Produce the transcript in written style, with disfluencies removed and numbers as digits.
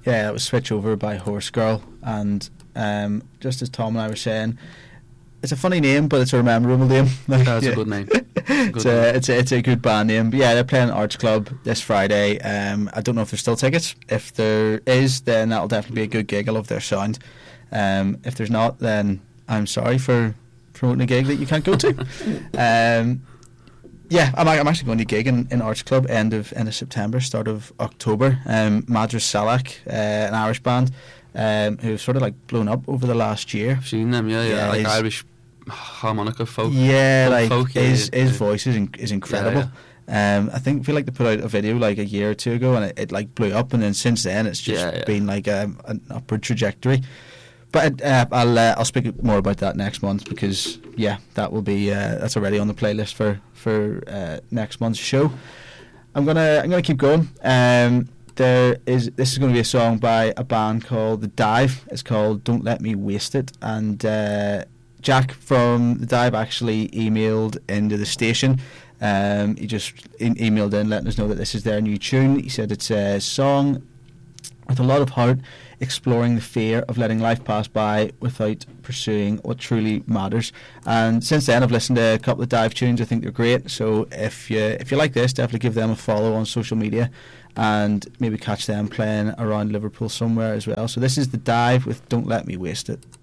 Yeah, it was Switch Over by Horse Girl, and just as Tom and I were saying, it's a funny name, but it's a memorable name. That's a good name. It's a good band name. But yeah, they're playing Arts Club this Friday. I don't know if there's still tickets. If there is, then that'll definitely be a good gig. I love their sound. If there's not, then I'm sorry for promoting a gig that you can't go to. Yeah, I'm actually going to a gig in Arts Club end of September, start of October. Madras Salak, an Irish band, who've sort of like blown up over the last year. I've seen them, yeah, like Irish harmonica folk. Yeah, like folk, his voice is incredible. Yeah. I feel like they put out a video like a year or two ago, and it like blew up, and then since then it's just been like an upward trajectory. But I'll speak more about that next month, because that will be that's already on the playlist for next month's show. I'm gonna keep going. This is going to be a song by a band called The Dive. It's called Don't Let Me Waste It, and Jack from The Dive actually emailed into the station. He just emailed in letting us know that this is their new tune. He said it's a song with a lot of heart, exploring the fear of letting life pass by without pursuing what truly matters. And since then I've listened to a couple of Dive tunes. I think they're great, so if you like this, definitely give them a follow on social media and maybe catch them playing around Liverpool somewhere as well. So this is The Dive with Don't Let Me Waste It.